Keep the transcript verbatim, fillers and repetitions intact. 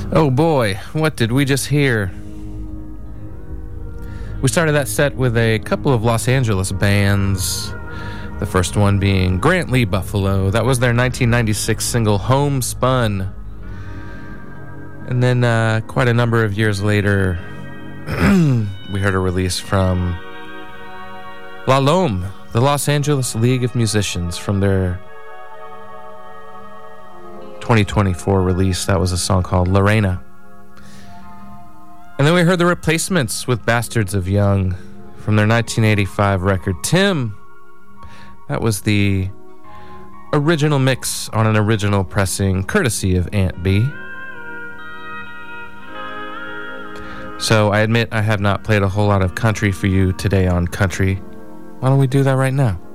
Oh boy, what did we just hear? We started that set with a couple of Los Angeles bands. The first one being Grant Lee Buffalo. That was their nineteen ninety-six single Homespun. And then uh, quite a number of years later, we heard a release from La Lome, the Los Angeles League of Musicians, from their twenty twenty-four release. That was a song called Lorena. And then we heard The Replacements with Bastards of Young from their nineteen eighty-five record Tim. That was the original mix on an original pressing courtesy of Aunt B. So I admit I have not played a whole lot of country for you today on Country. Why don't we do that right now?